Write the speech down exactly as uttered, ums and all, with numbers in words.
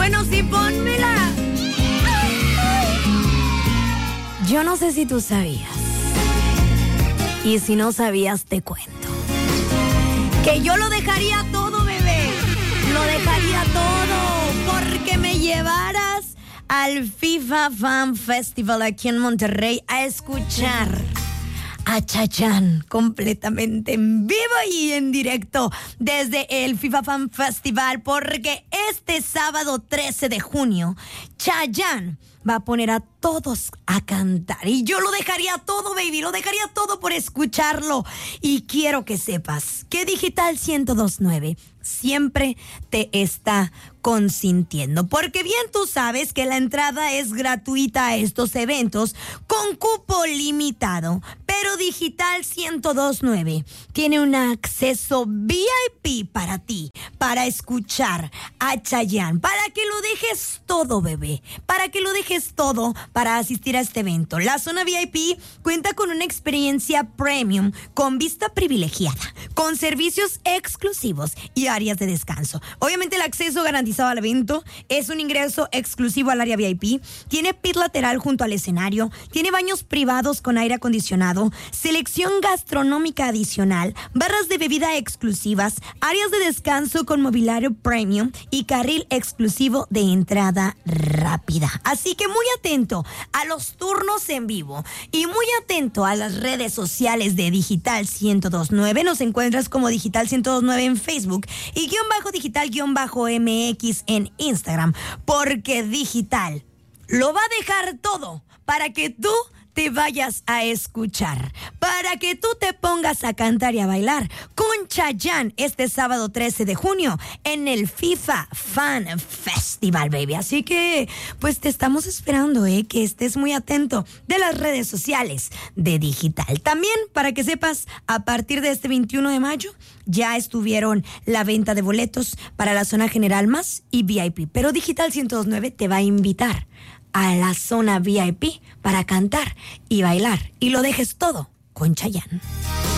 Bueno, sí, pónmela. Yo no sé si tú sabías, y si no sabías te cuento, que yo lo dejaría todo, bebé. Lo dejaría todo porque me llevaras al FIFA Fan Festival aquí en Monterrey a escuchar a Chayanne completamente en vivo y en directo desde el FIFA Fan Festival, porque este sábado trece de junio Chayanne va a poner a todos a cantar y yo lo dejaría todo, baby, lo dejaría todo por escucharlo. Y quiero que sepas que Digital ciento dos punto nueve siempre te está consintiendo, porque bien tú sabes que la entrada es gratuita a estos eventos con cupo limitado, pero Digital ciento dos punto nueve tiene un acceso V I P para ti, para escuchar a Chayanne, para que lo dejes todo, bebé, para que lo dejes todo para asistir a este evento. La zona V I P cuenta con una experiencia premium, con vista privilegiada, con servicios exclusivos y áreas de descanso. Obviamente el acceso garantizado al evento, es un ingreso exclusivo al área V I P, tiene pit lateral junto al escenario, tiene baños privados con aire acondicionado, selección gastronómica adicional, barras de bebida exclusivas, áreas de descanso con mobiliario premium y carril exclusivo de entrada rápida. Así que muy atento a los turnos en vivo y muy atento a las redes sociales de Digital ciento dos punto nueve. Nos encuentras como Digital ciento dos punto nueve en Facebook y guión bajo digital guión bajo M X en Instagram, porque Digital lo va a dejar todo para que tú te vayas a escuchar, para que tú te pongas a cantar y a bailar con Chayanne este sábado trece de junio en el FIFA Fan Festival, baby. Así que, pues te estamos esperando, eh, que estés muy atento de las redes sociales de Digital. También, para que sepas, a partir de este veintiuno de mayo, ya estuvieron la venta de boletos para la zona general más y V I P, pero Digital ciento dos punto nueve te va a invitar a la zona V I P para cantar y bailar, y lo dejes todo con Chayanne.